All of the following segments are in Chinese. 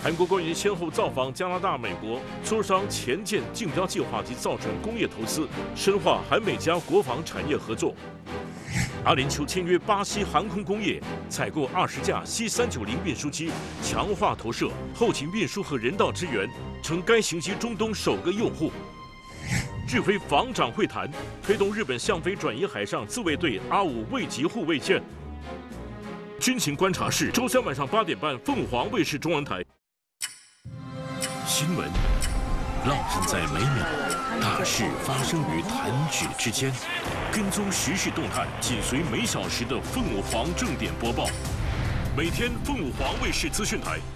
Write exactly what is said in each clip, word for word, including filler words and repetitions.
韩国官员先后造访加拿大、美国，磋商前舰竞标计划及造船工业投资，深化韩美加国防产业合作。阿联酋签约巴西航空工业，采购二十架 C 三九零运输机，强化投射、后勤运输和人道支援，成该型机中东首个用户。日菲防长会谈推动日本向非转移海上自卫队阿五卫级护卫舰。军情观察室，周三晚上八点半，凤凰卫视中文台。新闻浪人在每秒，大事发生于弹指之间。跟踪时事动态，紧随每小时的凤凰正点播报。每天凤凰卫视资讯台。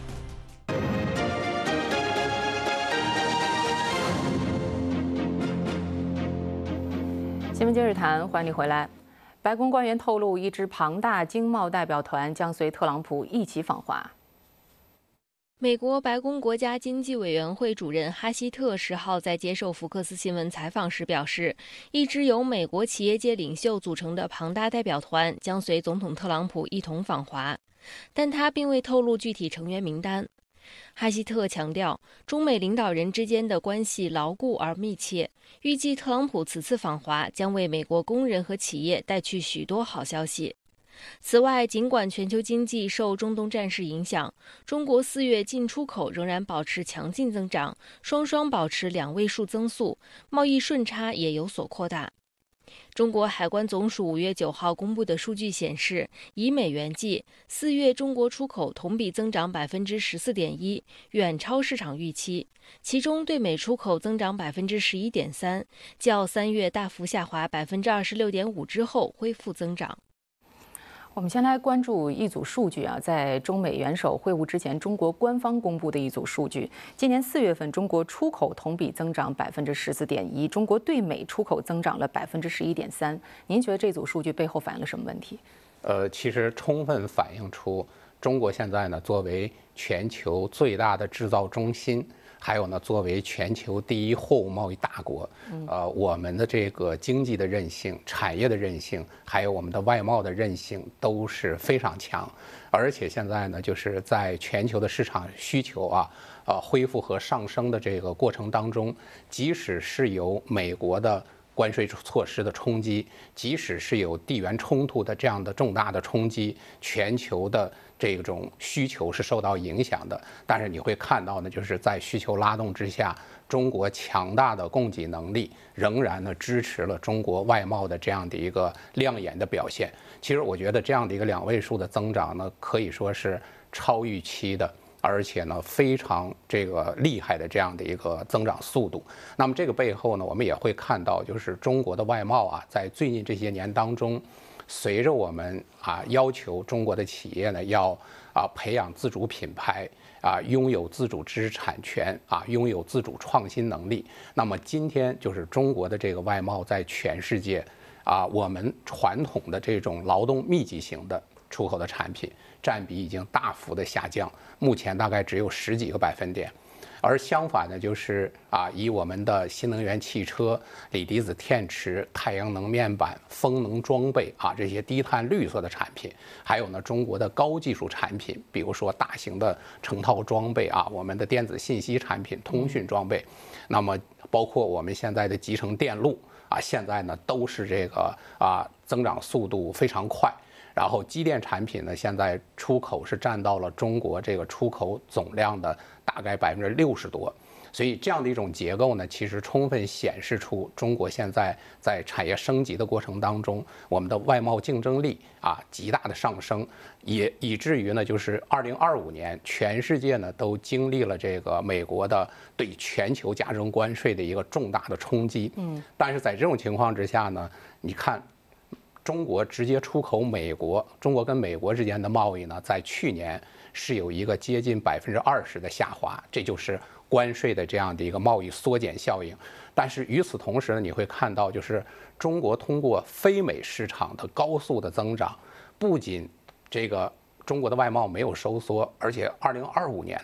新闻今日谈，欢迎你回来。白宫官员透露，一支庞大经贸代表团将随特朗普一起访华。 美国白宫国家经济委员会主任哈希特十号在接受福克斯新闻采访时表示，一支由美国企业界领袖组成的庞大代表团将随总统特朗普一同访华，但他并未透露具体成员名单。哈希特强调，中美领导人之间的关系牢固而密切，预计特朗普此次访华将为美国工人和企业带去许多好消息。此外，尽管全球经济受中东战事影响，中国四月进出口仍然保持强劲增长，双双保持两位数增速，贸易顺差也有所扩大。中国海关总署五月九号公布的数据显示，以美元计，四月中国出口同比增长百分之十四点一，远超市场预期。其中对美出口增长百分之十一点三，较三月大幅下滑百分之二十六点五之后恢复增长。 我们先来关注一组数据啊，在中美元首会晤之前，中国官方公布的一组数据。今年四月份，中国出口同比增长百分之十四点一，中国对美出口增长了百分之十一点三。您觉得这组数据背后反映了什么问题？ 呃，其实充分反映出中国现在呢，作为全球最大的制造中心。还有呢，作为全球第一货物贸易大国，呃，我们的这个经济的韧性、产业的韧性，还有我们的外贸的韧性都是非常强。而且现在呢，就是在全球的市场需求啊，呃，恢复和上升的这个过程当中，即使是由美国的关税措施的冲击，即使是有地缘冲突的这样的重大的冲击，全球的这种需求是受到影响的。但是你会看到呢，就是在需求拉动之下，中国强大的供给能力仍然呢支持了中国外贸的这样的一个亮眼的表现。其实我觉得这样的一个两位数的增长呢，可以说是超预期的。而且呢，非常这个厉害的这样的一个增长速度。那么这个背后呢，我们也会看到，就是中国的外贸啊，在最近这些年当中，随着我们啊要求中国的企业呢要啊培养自主品牌啊，拥有自主知识产权啊，拥有自主创新能力。那么今天就是中国的这个外贸在全世界啊，我们传统的这种劳动密集型的出口的产品占比已经大幅的下降，目前大概只有十几个百分点。而相反呢，就是啊，以我们的新能源汽车、锂离子电池、太阳能面板、风能装备啊这些低碳绿色的产品，还有呢中国的高技术产品，比如说大型的成套装备啊，我们的电子信息产品、通讯装备，那么包括我们现在的集成电路啊，现在呢都是这个啊增长速度非常快。然后机电产品呢，现在出口是占到了中国这个出口总量的大概百分之六十多，所以这样的一种结构呢，其实充分显示出中国现在在产业升级的过程当中，我们的外贸竞争力啊极大的上升，也以至于呢，就是二零二五年全世界呢都经历了这个美国的对全球加征关税的一个重大的冲击。嗯，但是在这种情况之下呢，你看。中国直接出口美国，中国跟美国之间的贸易呢，在去年是有一个接近百分之二十的下滑，这就是关税的这样的一个贸易缩减效应。但是与此同时呢，你会看到，就是中国通过非美市场的高速的增长，不仅这个中国的外贸没有收缩，而且二零二五年